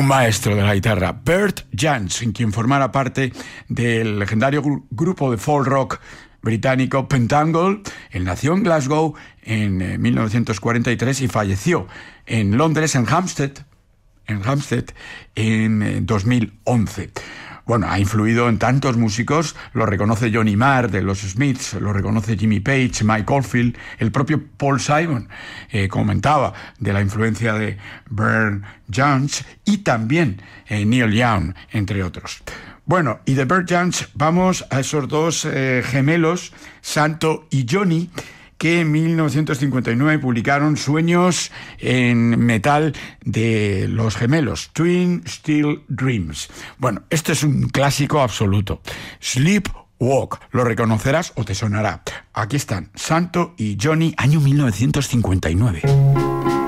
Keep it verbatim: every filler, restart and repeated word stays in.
un maestro de la guitarra, Bert Jansch, quien formara parte del legendario gru- grupo de folk rock británico Pentangle. Él nació en Glasgow en eh, mil novecientos cuarenta y tres y falleció en Londres, en Hampstead, en Hampstead, en eh, dos mil once. Bueno, ha influido en tantos músicos, lo reconoce Johnny Marr de los Smiths, lo reconoce Jimmy Page, Mike Oldfield, el propio Paul Simon eh, comentaba de la influencia de Bert Jansch y también eh, Neil Young, entre otros. Bueno, y de Bert Jansch vamos a esos dos eh, gemelos, Santo y Johnny, que en mil novecientos cincuenta y nueve publicaron Sueños en metal de los gemelos, Twin Steel Dreams. Bueno, este es un clásico absoluto. Sleepwalk, lo reconocerás o te sonará. Aquí están, Santo y Johnny, año mil novecientos cincuenta y nueve.